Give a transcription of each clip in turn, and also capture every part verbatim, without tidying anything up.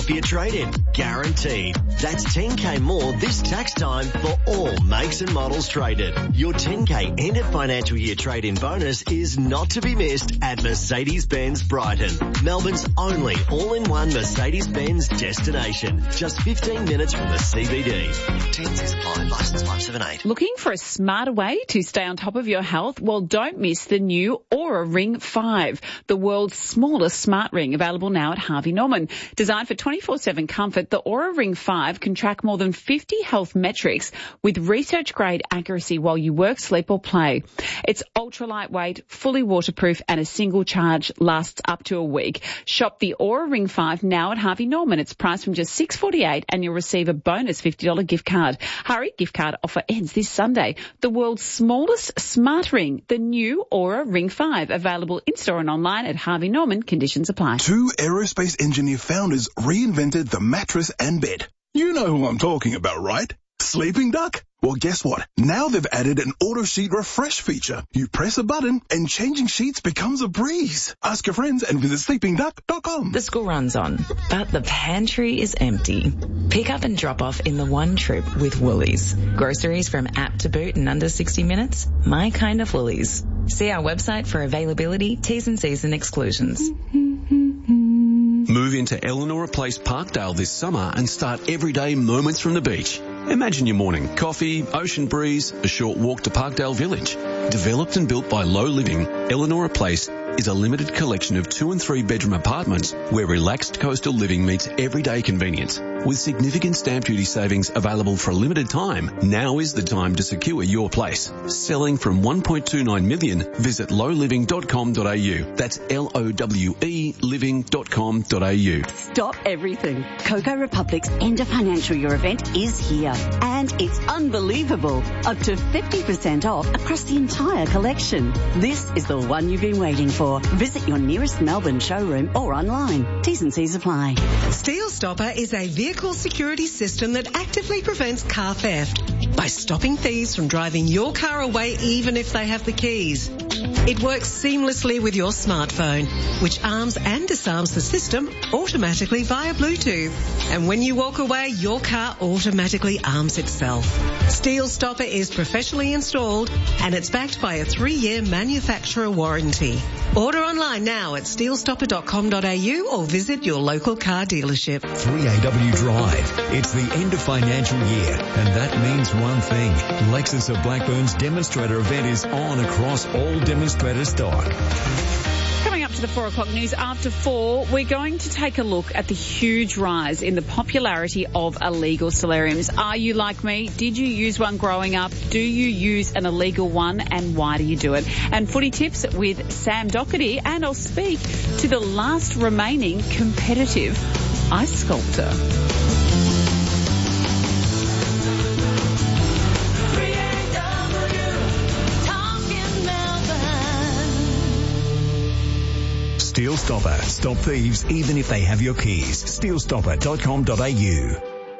off your trade-in. Guaranteed. That's ten K more this tax time for all makes and models traded. Your ten K end of financial year trade-in bonus is not to be missed at Mercedes-Benz Brighton, Melbourne's only all-in-one Mercedes-Benz destination. Just fifteen minutes from the C B D. T's is applied. Licence five seven eight. Looking for a smarter way to stay on top of your health? Well, don't miss the new Aura Ring five, the world's smallest smart ring, available now at Harvey Norman. Designed for twenty-four seven comfort, the Aura Ring five can track more than fifty health metrics with research-grade accuracy while you work, sleep or play. It's ultra lightweight, fully waterproof, and a single charge lasts up to a week. Shop the Aura Ring five now at Harvey Norman. It's priced from just six dollars forty-eight and you'll receive a bonus fifty dollars gift card. Hurry, gift card offer ends this Sunday. The world's smallest smart ring, the new Aura Ring five, available in-store and online at Harvey Norman. Conditions apply. Two aerospace engineer founders reinvented the mattress and bed. You know who I'm talking about, right? Sleeping Duck? Well, guess what? Now they've added an auto sheet refresh feature. You press a button and changing sheets becomes a breeze. Ask your friends and visit sleeping duck dot com. The school runs on, but the pantry is empty. Pick up and drop off in the one trip with Woolies. Groceries from app to boot in under sixty minutes. My kind of Woolies. See our website for availability, T's and C's and exclusions. Move into Eleanor Place Parkdale this summer and start everyday moments from the beach. Imagine your morning coffee, ocean breeze, a short walk to Parkdale Village. Developed and built by Low Living, Eleanor Place is a limited collection of two and three bedroom apartments where relaxed coastal living meets everyday convenience. With significant stamp duty savings available for a limited time, now is the time to secure your place. Selling from one point two nine million dollars, visit low living dot com dot a u. That's L O W E living dot com dot a u. Stop everything. Coco Republic's end of financial year event is here. And it's unbelievable. Up to fifty percent off across the entire collection. This is the one you've been waiting for. Visit your nearest Melbourne showroom or online. T's and C's apply. Steel Stopper is a vehicle security system that actively prevents car theft by stopping thieves from driving your car away even if they have the keys. It works seamlessly with your smartphone, which arms and disarms the system automatically via Bluetooth. And when you walk away, your car automatically arms itself. Steel Stopper is professionally installed and it's backed by a three-year manufacturer warranty. Order online now at steel stopper dot com dot a u or visit your local car dealership. three A W Drive. It's the end of financial year, and that means one thing. Lexus of Blackburn's demonstrator event is on across all demonstrator stock. Coming up to the four o'clock news after four, we're going to take a look at the huge rise in the popularity of illegal solariums. Are you like me? Did you use one growing up? Do you use an illegal one, and why do you do it? And footy tips with Sam Doherty, and I'll speak to the last remaining competitive ice sculptor. Steel Stopper. Stop thieves even if they have your keys. steel stopper dot com dot a u.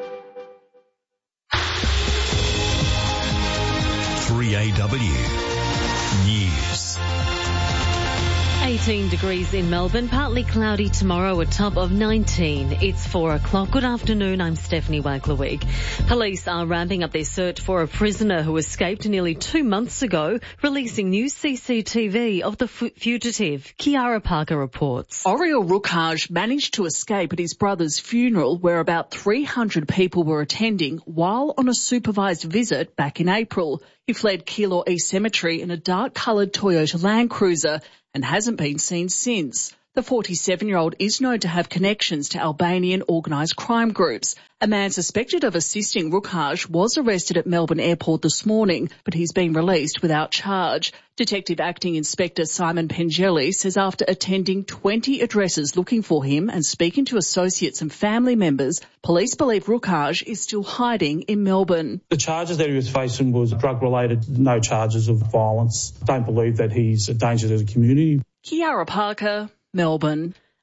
three A W News. eighteen degrees in Melbourne, partly cloudy tomorrow, a top of nineteen. It's four o'clock. Good afternoon, I'm Stephanie Waglerwig. Police are ramping up their search for a prisoner who escaped nearly two months ago, releasing new C C T V of the f- fugitive. Kiara Parker reports. Oriel Rukhaj managed to escape at his brother's funeral, where about three hundred people were attending, while on a supervised visit back in April. He fled Keilor East Cemetery in a dark-coloured Toyota Land Cruiser and hasn't been seen since. The forty-seven-year-old is known to have connections to Albanian organised crime groups. A man suspected of assisting Rukhaj was arrested at Melbourne Airport this morning, but he's been released without charge. Detective Acting Inspector Simon Pengelli says after attending twenty addresses looking for him and speaking to associates and family members, police believe Rukhaj is still hiding in Melbourne. The charges that he was facing was drug-related, no charges of violence. Don't believe that he's a danger to the community. Kiara Parker, Melbourne.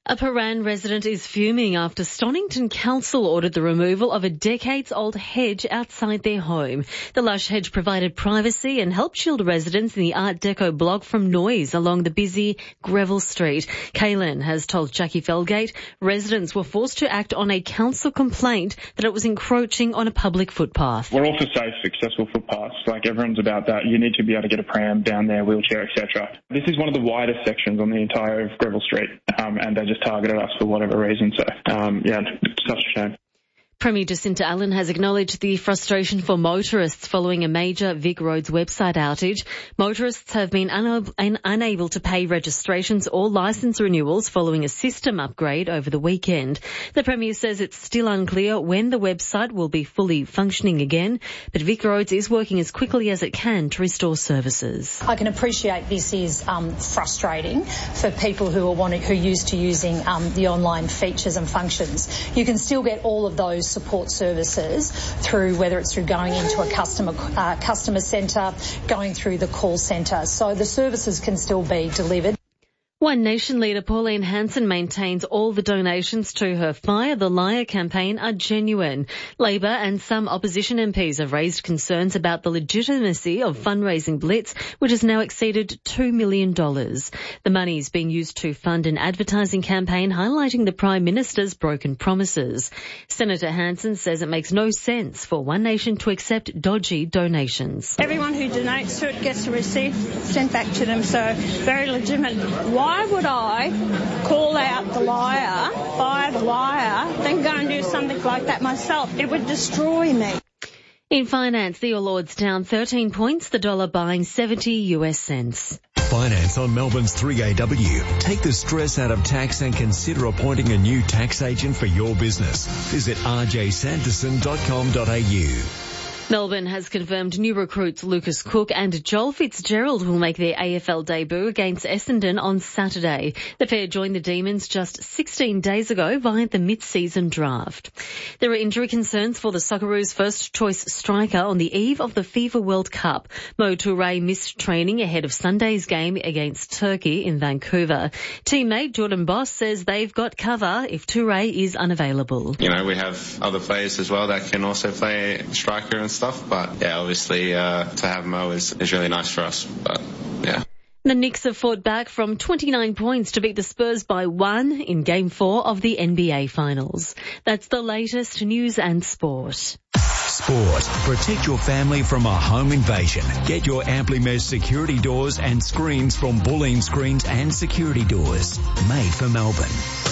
A Paran resident is fuming after Stonington Council ordered the removal of a decades-old hedge outside their home. The lush hedge provided privacy and helped shield residents in the Art Deco block from noise along the busy Greville Street. Kaylin has told Jackie Felgate residents were forced to act on a council complaint that it was encroaching on a public footpath. We're all for safe, accessible footpaths. Like, everyone's about that. You need to be able to get a pram down there, wheelchair, et cetera. This is one of the widest sections on the entire Greville Street, um, and they just targeted us for whatever reason. So, um, yeah, it's such a shame. Premier Jacinta Allen has acknowledged the frustration for motorists following a major Vic Roads website outage. Motorists have been unable, un- unable to pay registrations or licence renewals following a system upgrade over the weekend. The Premier says it's still unclear when the website will be fully functioning again, but Vic Roads is working as quickly as it can to restore services. I can appreciate this is um, frustrating for people who are wanting, who are used to using um, the online features and functions. You can still get all of those support services through, whether it's through going into a customer uh, customer centre, going through the call centre. So the services can still be delivered. One Nation leader Pauline Hanson maintains all the donations to her Fire the Liar campaign are genuine. Labor and some opposition M Ps have raised concerns about the legitimacy of fundraising blitz, which has now exceeded two million dollars. The money is being used to fund an advertising campaign highlighting the Prime Minister's broken promises. Senator Hanson says it makes no sense for One Nation to accept dodgy donations. Everyone who donates to it gets a receipt sent back to them, so very legitimate. Why Why would I call out the liar, fire the liar, then go and do something like that myself? It would destroy me. In finance, the All Ords down thirteen points, the dollar buying seventy U S cents. Finance on Melbourne's three A W. Take the stress out of tax and consider appointing a new tax agent for your business. Visit r j sanderson dot com dot a u. Melbourne has confirmed new recruits Lucas Cook and Joel Fitzgerald will make their A F L debut against Essendon on Saturday. The pair joined the Demons just sixteen days ago via the mid-season draft. There are injury concerns for the Socceroos' first-choice striker on the eve of the FIFA World Cup. Mo Touré missed training ahead of Sunday's game against Turkey in Vancouver. Teammate Jordan Boss says they've got cover if Touré is unavailable. You know, we have other players as well that can also play striker and stuff, but yeah, obviously uh, to have Mo is, is really nice for us, but yeah. The Knicks have fought back from twenty-nine points to beat the Spurs by one in Game four of the N B A Finals. That's the latest news and sport. Sport. Protect your family from a home invasion. Get your Amply Mesh security doors and screens from Bulleen Screens and Security Doors. Made for Melbourne.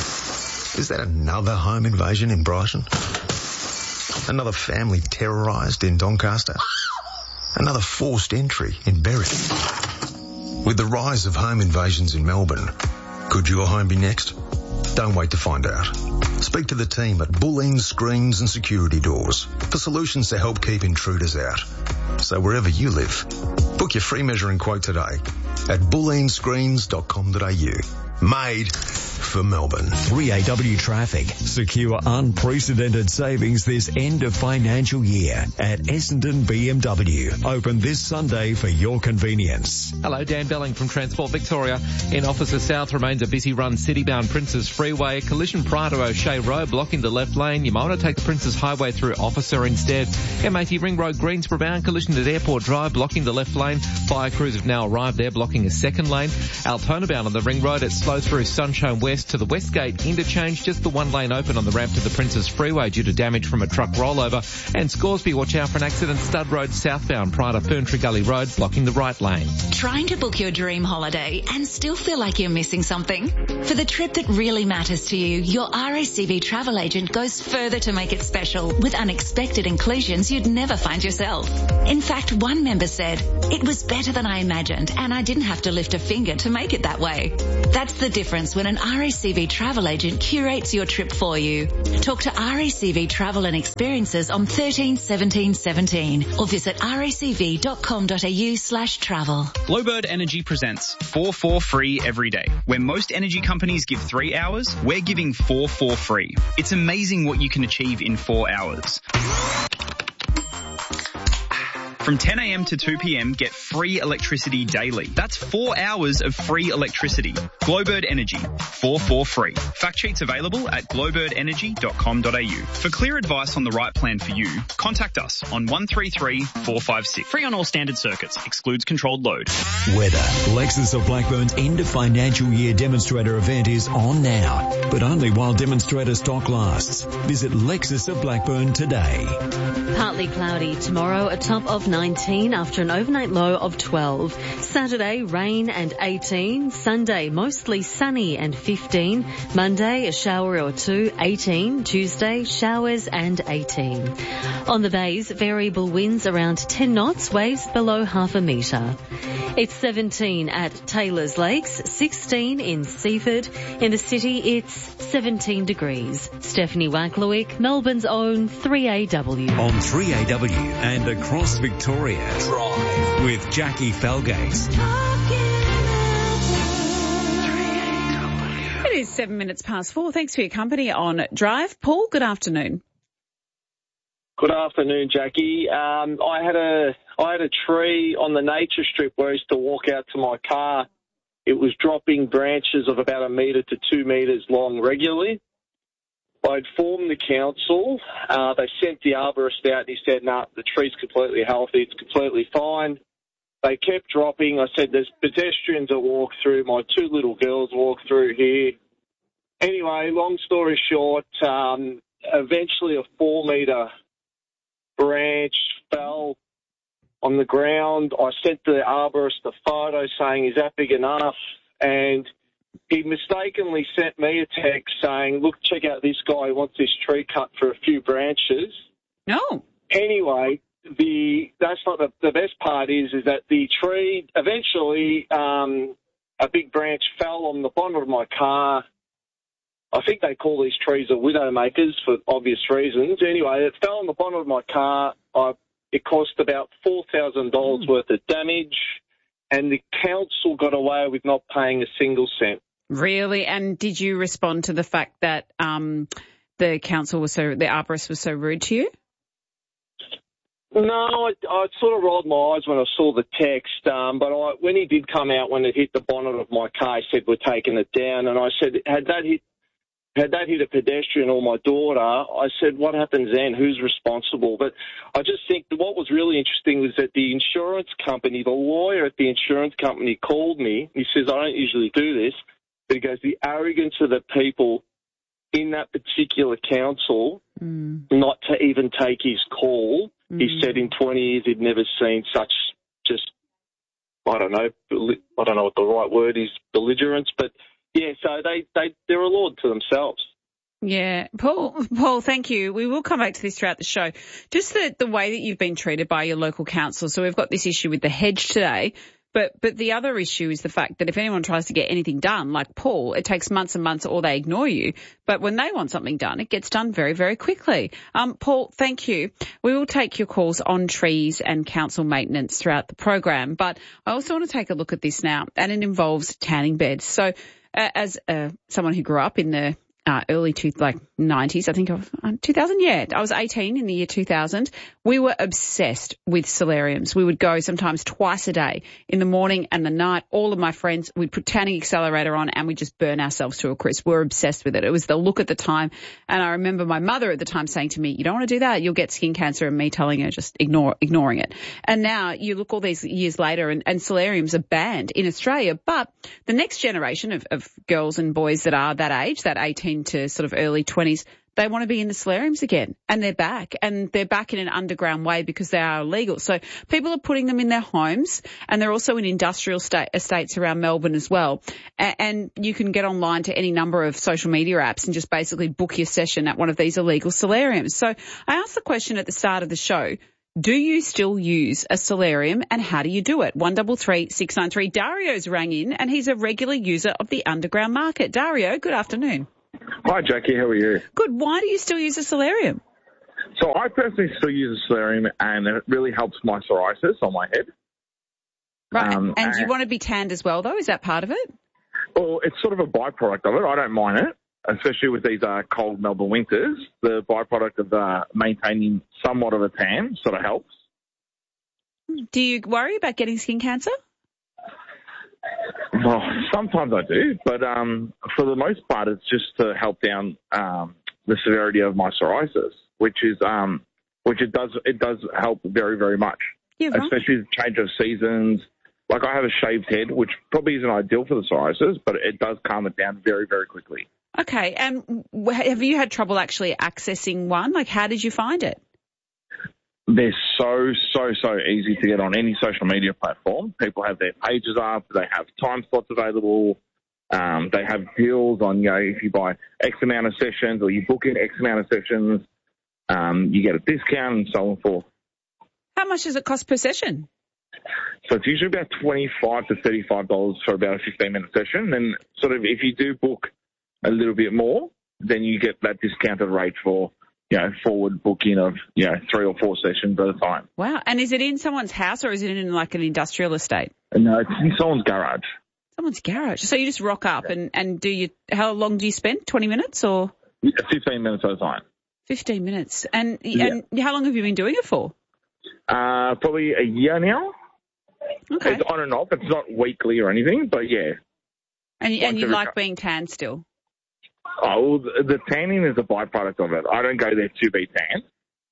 Is that another home invasion in Brighton? Another family terrorised in Doncaster? Another forced entry in Berwick? With the rise of home invasions in Melbourne, could your home be next? Don't wait to find out. Speak to the team at Bulleen Screens and Security Doors for solutions to help keep intruders out. So wherever you live, book your free measuring quote today at bulleen screens dot com dot a u. Made for Melbourne. three A W traffic. Secure unprecedented savings this end of financial year at Essendon B M W. Open this Sunday for your convenience. Hello, Dan Belling from Transport Victoria. In Officer South remains a busy run citybound Princes Freeway. Collision prior to O'Shea Road blocking the left lane. You might want to take the Princes Highway through Officer instead. M eighty Ring Road Greensborough bound. Collision at Airport Drive blocking the left lane. Fire crews have now arrived there blocking a second lane. Altona bound on the Ring Road. It's slow through Sunshine West to the Westgate interchange, just the one lane open on the ramp to the Princes Freeway due to damage from a truck rollover. And Scoresby, watch out for an accident. Stud Road southbound prior to Ferntree Gully Road blocking the right lane. Trying to book your dream holiday and still feel like you're missing something? For the trip that really matters to you, your R A C V travel agent goes further to make it special with unexpected inclusions you'd never find yourself. In fact, one member said, "It was better than I imagined and I didn't have to lift a finger to make it that way." That's the difference when an R A C V travel agent curates your trip for you. Talk to R A C V Travel and Experiences on thirteen seventeen seventeen or visit r a c v dot com dot a u slash travel. Bluebird Energy presents four four free every day. Where most energy companies give three hours, we're giving four four free. It's amazing what you can achieve in four hours. From ten a.m. to two p.m, get free electricity daily. That's four hours of free electricity. Glowbird Energy, four four free. Fact sheets available at glowbird energy dot com dot a u. For clear advice on the right plan for you, contact us on one three three, four five six. Free on all standard circuits. Excludes controlled load. Weather. Lexus of Blackburn's end of financial year demonstrator event is on now, but only while demonstrator stock lasts. Visit Lexus of Blackburn today. Partly cloudy tomorrow, a top of nineteen after an overnight low of twelve. Saturday, rain and eighteen. Sunday, mostly sunny and fifteen. Monday, a shower or two, eighteen. Tuesday, showers and eighteen. On the bays, variable winds around ten knots, waves below half a metre. It's seventeen at Taylor's Lakes, sixteen in Seaford. In the city, it's seventeen degrees. Stephanie Wacklewick, Melbourne's own three A W. On three A W and across Victoria. Drive with Jackie Felgate. It is seven minutes past four. Thanks for your company on Drive. Paul, good afternoon. Good afternoon, Jackie. Um, I had a I had a tree on the nature strip where I used to walk out to my car. It was dropping branches of about a metre to two metres long regularly. I informed the council. Uh, they sent the arborist out and he said, no, nah, the tree's completely healthy. It's completely fine. They kept dropping. I said, there's pedestrians that walk through. My two little girls walk through here. Anyway, long story short, um, eventually a four-metre branch fell on the ground. I sent the arborist a photo saying, is that big enough? And he mistakenly sent me a text saying, look, check out this guy who wants this tree cut for a few branches. No. Anyway, the that's not the, the best part is, is that the tree, eventually um, a big branch fell on the bonnet of my car. I think they call these trees the widowmakers for obvious reasons. Anyway, it fell on the bonnet of my car. I, it cost about four thousand dollars mm. worth of damage, and the council got away with not paying a single cent. Really? And did you respond to the fact that um, the council was so, the arborist was so rude to you? No, I, I sort of rolled my eyes when I saw the text, um, but I, when he did come out, when it hit the bonnet of my car, he said, we're taking it down. And I said, had that hit Had that hit a pedestrian or my daughter, I said, what happens then? Who's responsible? But I just think that what was really interesting was that the insurance company, the lawyer at the insurance company called me. He says, I don't usually do this. But he goes, the arrogance of the people in that particular council mm. not to even take his call. Mm. He said in twenty years he'd never seen such just, I don't know, I don't know what the right word is, belligerence, but yeah, so they, they, they're a lord to themselves. Yeah. Paul, Paul, thank you. We will come back to this throughout the show. Just the, the way that you've been treated by your local council. So we've got this issue with the hedge today, but, but the other issue is the fact that if anyone tries to get anything done, like Paul, it takes months and months or they ignore you. But when they want something done, it gets done very, very quickly. Um, Paul, thank you. We will take your calls on trees and council maintenance throughout the program. But I also want to take a look at this now, and it involves tanning beds. So, Uh, as uh, someone who grew up in the uh, early two, like nineties, I think of uh, two thousand, yeah, I was eighteen in the year two thousand. We were obsessed with solariums. We would go sometimes twice a day, in the morning and the night. All of my friends, we'd put tanning accelerator on and we'd just burn ourselves to a crisp. We were obsessed with it. It was the look at the time. And I remember my mother at the time saying to me, you don't want to do that, you'll get skin cancer, and me telling her just ignore, ignoring it. And now you look all these years later and, and solariums are banned in Australia. But the next generation of, of girls and boys that are that age, that eighteen to sort of early twenties, they want to be in the solariums again, and they're back, and they're back in an underground way because they are illegal. So people are putting them in their homes, and they're also in industrial state, estates around Melbourne as well. And, and you can get online to any number of social media apps and just basically book your session at one of these illegal solariums. So I asked the question at the start of the show, do you still use a solarium, and how do you do it? one three three, six nine three. Dario's rang in, and he's a regular user of the underground market. Dario, good afternoon. Hi, Jackie. How are you? Good. Why do you still use a solarium? So I personally still use a solarium, and it really helps my psoriasis on my head. Right. Um, and, and do you want to be tanned as well, though? Is that part of it? Well, it's sort of a byproduct of it. I don't mind it, especially with these uh, cold Melbourne winters. The byproduct of uh, maintaining somewhat of a tan sort of helps. Do you worry about getting skin cancer? Well, sometimes I do, but um, for the most part, it's just to help down um, the severity of my psoriasis, which is um, which it does it does help very very much, yeah, right. Especially the change of seasons. Like I have a shaved head, which probably isn't ideal for the psoriasis, but it does calm it down very very quickly. Okay, and have you had trouble actually accessing one? Like, how did you find it? They're so, so, so easy to get on any social media platform. People have their pages up. They have time slots available. Um, they have deals on, you know, if you buy X amount of sessions or you book in X amount of sessions, um, you get a discount and so on and forth. How much does it cost per session? So it's usually about twenty-five to thirty-five dollars for about a fifteen-minute session. And sort of if you do book a little bit more, then you get that discounted rate for, you know, forward booking of, you know, three or four sessions at a time. Wow. And is it in someone's house or is it in like an industrial estate? No, it's in someone's garage. Someone's garage. So you just rock up yeah. and, and do you, how long do you spend? twenty minutes or? Yeah, fifteen minutes at a time. fifteen minutes. And, yeah. and how long have you been doing it for? Uh, probably a year now. Okay. It's on and off. It's not weekly or anything, but yeah. And, and you like being tanned still? Oh, well, the tanning is a byproduct of it. I don't go there to be tanned.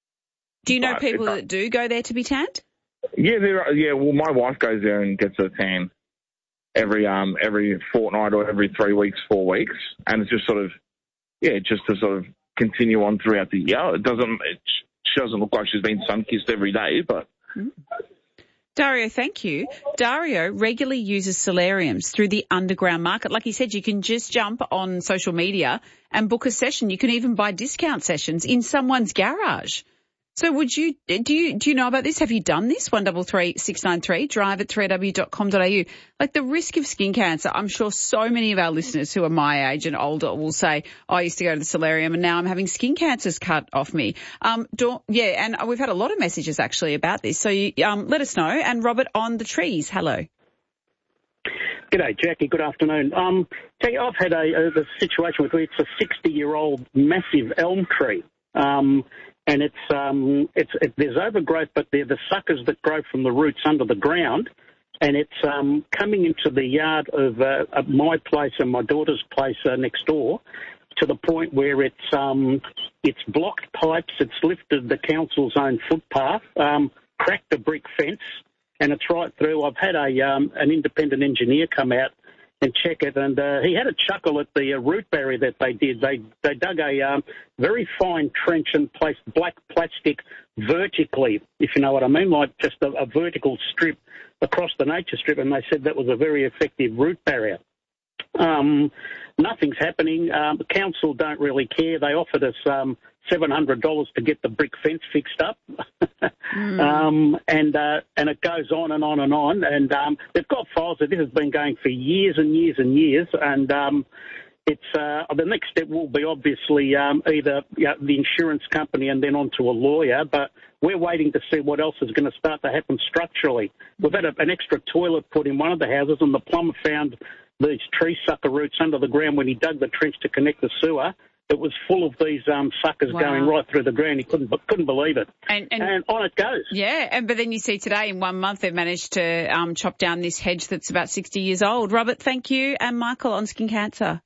Do you know people that do go there to be tanned? Yeah, there are, yeah. Well, my wife goes there and gets a tan every um every fortnight or every three weeks, four weeks, and it's just sort of yeah, just to sort of continue on throughout the year. It doesn't. It, she doesn't look like she's been sun-kissed every day, but. Mm. Dario, thank you. Dario regularly uses solariums through the underground market. Like he said, you can just jump on social media and book a session. You can even buy discount sessions in someone's garage. So would you, do you, do you know about this? Have you done this? one three three six nine three, drive at three r w dot com dot a u. Like the risk of skin cancer, I'm sure so many of our listeners who are my age and older will say, oh, I used to go to the solarium and now I'm having skin cancers cut off me. Um, do, yeah, and we've had a lot of messages actually about this. So you, um, let us know. And Robert on the trees, hello. G'day, Jackie. Good afternoon. Um, tell you, I've had a, a situation with it's a sixty-year-old massive elm tree. Um, And it's um, it's it, there's overgrowth, but they're the suckers that grow from the roots under the ground, and it's um, coming into the yard of, uh, of my place and my daughter's place uh, next door, to the point where it's um, it's blocked pipes, it's lifted the council's own footpath, um, cracked a brick fence, and it's right through. I've had a um, an independent engineer come out and check it, and uh, he had a chuckle at the uh, root barrier that they did. They they dug a um, very fine trench and placed black plastic vertically, if you know what I mean, like just a, a vertical strip across the nature strip, and they said that was a very effective root barrier. Um, nothing's happening. Um, the council don't really care. They offered us um, seven hundred dollars to get the brick fence fixed up. mm. um, and uh, and it goes on and on and on. And um, they've got files that this has been going for years and years and years. And um, it's uh, the next step will be obviously um, either you know, the insurance company and then on to a lawyer. But we're waiting to see what else is going to start to happen structurally. We've had a, an extra toilet put in one of the houses, and the plumber found these tree sucker roots under the ground when he dug the trench to connect the sewer. It was full of these um, suckers wow. going right through the ground. He couldn't couldn't believe it. And, and, and on it goes. Yeah, and but then you see today in one month they've managed to um, chop down this hedge that's about sixty years old. Robert, thank you. And Michael on skin cancer.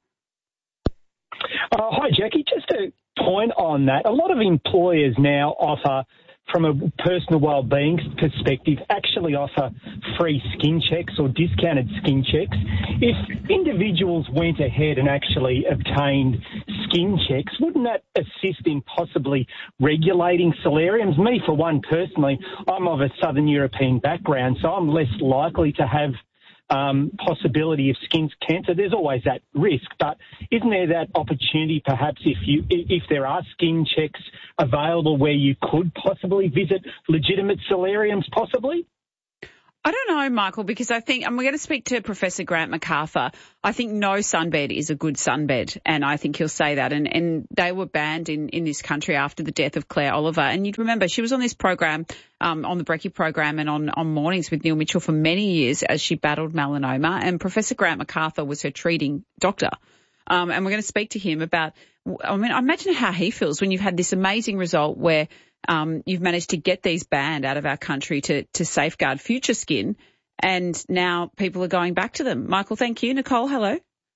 Uh, hi, Jackie. Just a point on that. A lot of employers now offer, from a personal wellbeing perspective, actually offer free skin checks or discounted skin checks. If individuals went ahead and actually obtained skin checks, wouldn't that assist in possibly regulating solariums? Me, for one, personally, I'm of a Southern European background, so I'm less likely to have Um, possibility of skin cancer. There's always that risk, but isn't there that opportunity perhaps if you if there are skin checks available where you could possibly visit legitimate solariums possibly? I don't know, Michael, because I think, and we're going to speak to Professor Grant MacArthur. I think no sunbed is a good sunbed, and I think he'll say that. And, and they were banned in, in this country after the death of Claire Oliver. And you'd remember she was on this program, um, on the Brekkie program and on, on Mornings with Neil Mitchell for many years as she battled melanoma. And Professor Grant MacArthur was her treating doctor. Um, and we're going to speak to him about I mean, imagine how he feels when you've had this amazing result where um, you've managed to get these banned out of our country to, to safeguard future skin, and now people are going back to them. Michael, thank you. Nicole, hello.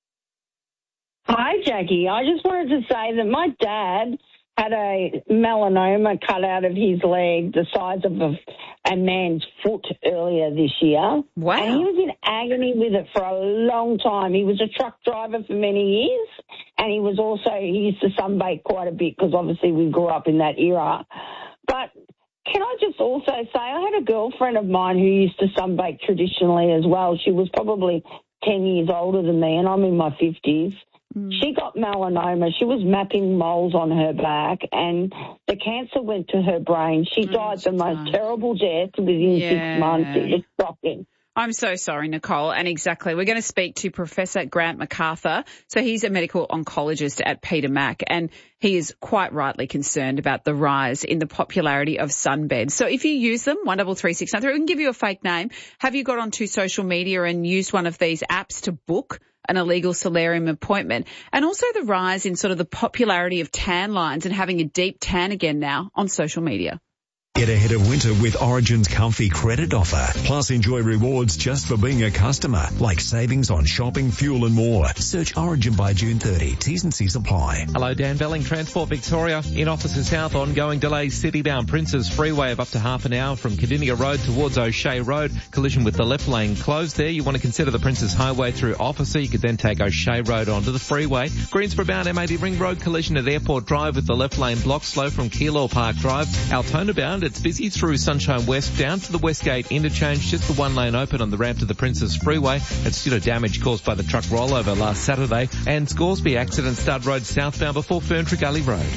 Hi, Jackie. I just wanted to say that my dad had a melanoma cut out of his leg the size of a, a man's foot earlier this year. Wow. And he was in agony with it for a long time. He was a truck driver for many years, and he was also, he used to sunbake quite a bit because obviously we grew up in that era. But can I just also say I had a girlfriend of mine who used to sunbake traditionally as well. She was probably ten years older than me, and I'm in my fifties. She got melanoma. She was mapping moles on her back, and the cancer went to her brain. She died the most terrible death within Yeah. six months. It was shocking. I'm so sorry, Nicole. And exactly, we're going to speak to Professor Grant MacArthur. So he's a medical oncologist at Peter Mac, and he is quite rightly concerned about the rise in the popularity of sunbeds. So if you use them, one double three six nine three, we can give you a fake name. Have you got onto social media and used one of these apps to book an illegal solarium appointment? And also the rise in sort of the popularity of tan lines and having a deep tan again now on social media. Get ahead of winter with Origin's comfy credit offer. Plus enjoy rewards just for being a customer, like savings on shopping, fuel and more. Search Origin by June thirtieth. T's and C's apply. Hello, Dan Belling, Transport Victoria. In Officer South, ongoing delays city-bound Princes Freeway of up to half an hour from Cardinia Road towards O'Shea Road. Collision with the left lane closed there. You want to consider the Princes Highway through Officer. You could then take O'Shea Road onto the freeway. Greensboro bound M eighty Ring Road collision at Airport Drive with the left lane blocked slow from Keilor Park Drive. Altona bound, it's busy through Sunshine West down to the Westgate interchange. Just the one lane open on the ramp to the Princes Freeway. It's due to damage caused by the truck rollover last Saturday. And Scoresby accident Stud Road southbound before Ferntree Gully Road.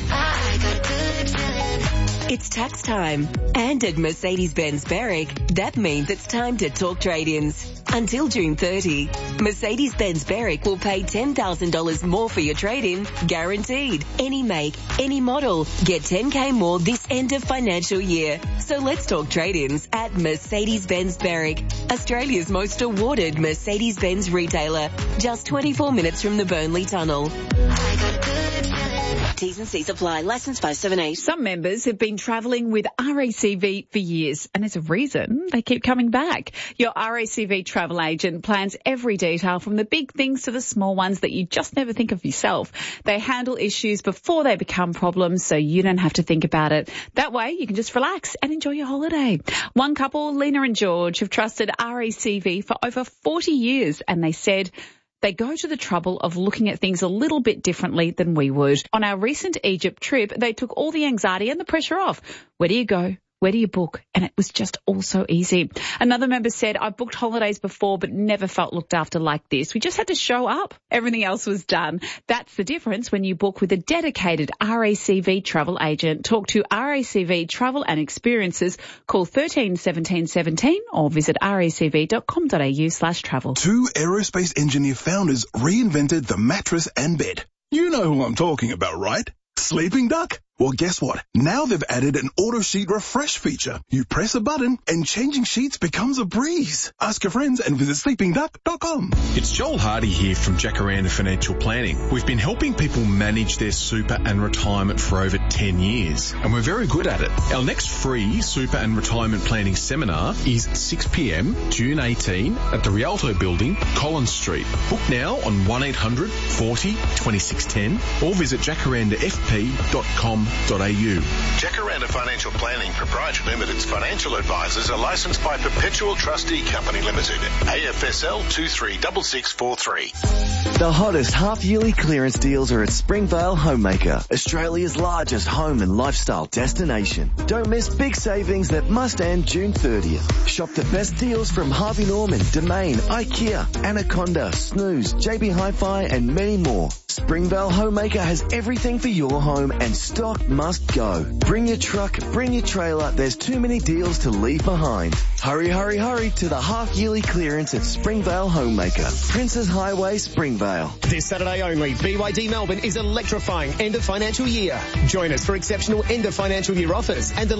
It's tax time. And at Mercedes-Benz Berwick, that means it's time to talk trade-ins. Until June thirtieth, Mercedes-Benz Berwick will pay ten thousand dollars more for your trade-in, guaranteed. Any make, any model. Get ten K more this end of financial year. So let's talk trade-ins at Mercedes-Benz Berwick, Australia's most awarded Mercedes-Benz retailer. Just twenty-four minutes from the Burnley Tunnel. T's and C's apply. Licence five seven eight. Some members have been travelling with R A C V for years, and there's a reason they keep coming back. Your R A C V travel agent plans every detail from the big things to the small ones that you just never think of yourself. They handle issues before they become problems, so you don't have to think about it. That way, you can just relax and enjoy your holiday. One couple, Lena and George, have trusted R A C V for over forty years, and they said they go to the trouble of looking at things a little bit differently than we would. On our recent Egypt trip, they took all the anxiety and the pressure off. Where do you go? Where do you book? And it was just all so easy. Another member said, I've booked holidays before but never felt looked after like this. We just had to show up. Everything else was done. That's the difference when you book with a dedicated R A C V travel agent. Talk to R A C V Travel and Experiences. Call thirteen seventeen seventeen or visit racv.com.au slash travel. Two aerospace engineer founders reinvented the mattress and bed. You know who I'm talking about, right? Sleeping Duck. Well, guess what? Now they've added an auto sheet refresh feature. You press a button and changing sheets becomes a breeze. Ask your friends and visit sleeping duck dot com. It's Joel Hardy here from Jacaranda Financial Planning. We've been helping people manage their super and retirement for over ten years, and we're very good at it. Our next free super and retirement planning seminar is six p.m. June eighteenth at the Rialto Building, Collins Street. Book now on one eight hundred forty twenty-six ten or visit jacaranda f p dot com. Jacaranda Financial Planning Proprietary Limited's financial advisors are licensed by Perpetual Trustee Company Limited, A F S L two three six six four three. The hottest half-yearly clearance deals are at Springvale Homemaker, Australia's largest home and lifestyle destination. Don't miss big savings that must end June thirtieth. Shop the best deals from Harvey Norman, Domain, IKEA, Anaconda, Snooze, J B Hi-Fi and many more. Springvale Homemaker has everything for your home and stock must go. Bring your truck, bring your trailer, there's too many deals to leave behind. Hurry, hurry, hurry to the half-yearly clearance at Springvale Homemaker, Princes Highway, Springvale. This Saturday only, B Y D Melbourne is electrifying end of financial year. Join us for exceptional end of financial year offers and